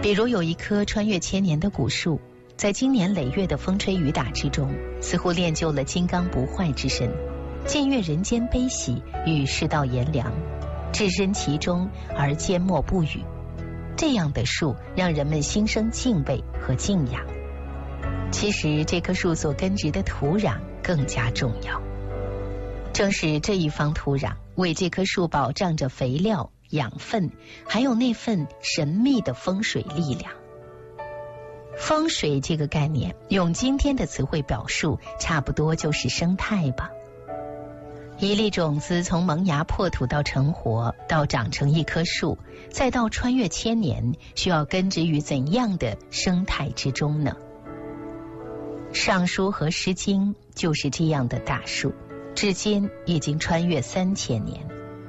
比如有一棵穿越千年的古树，在经年累月的风吹雨打之中，似乎练就了金刚不坏之身，僭越人间悲喜与世道炎凉，置身其中而缄默不语。这样的树让人们心生敬畏和敬仰。其实这棵树所根植的土壤更加重要，正是这一方土壤为这棵树保障着肥料、养分，还有那份神秘的风水力量。风水这个概念，用今天的词汇表述，差不多就是生态吧。一粒种子从萌芽破土到成活，到长成一棵树，再到穿越千年，需要根植于怎样的生态之中呢？尚书和诗经就是这样的大树，至今已经穿越3000年。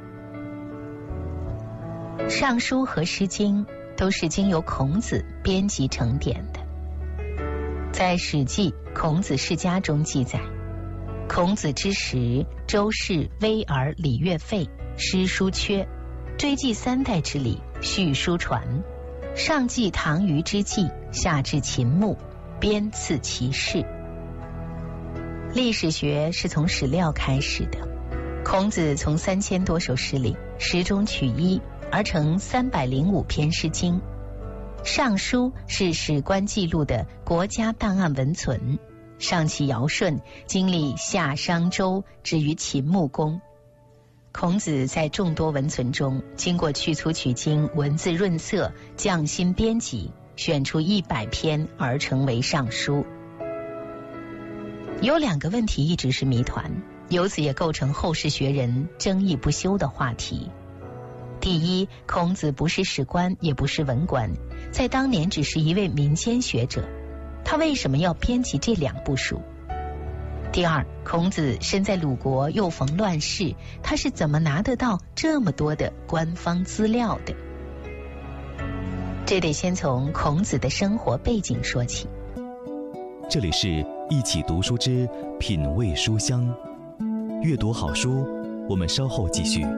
尚书和诗经都是经由孔子编辑成典的。在《史记·孔子世家》中记载，孔子之时，周室微而礼乐废，诗书缺，追记3代之礼，续书传，上记唐虞之际，下至秦穆，编次其事。历史学是从史料开始的，孔子从3000多首诗里十中取一，而成305篇诗经。尚书是史官记录的国家档案文存，上启尧舜，经历夏商周，止于秦穆公。孔子在众多文存中，经过去粗取精，文字润色，匠心编辑，选出100篇而成为尚书。有2个问题一直是谜团，由此也构成后世学人争议不休的话题。第一，孔子不是史官，也不是文官，在当年只是一位民间学者，他为什么要编辑这2部书？第二，孔子身在鲁国，又逢乱世，他是怎么拿得到这么多的官方资料的？这得先从孔子的生活背景说起。 这里是一起读书之品味书香，阅读好书，我们稍后继续。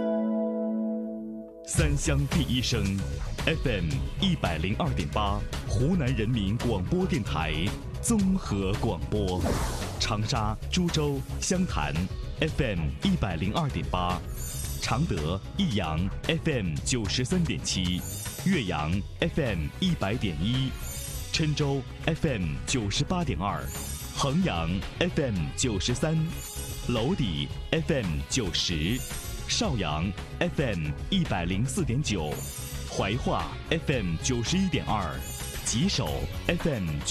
三乡第一声 FM 102.8，湖南人民广播电台综合广播。长沙、株洲、湘潭 FM 102.8，常德、益阳 FM 93.7，岳阳 FM 100.1，郴州 FM 98.2，衡阳 FM 93，娄底 FM 90，邵阳 FM 104.9，怀化 FM 91.2，吉首 FM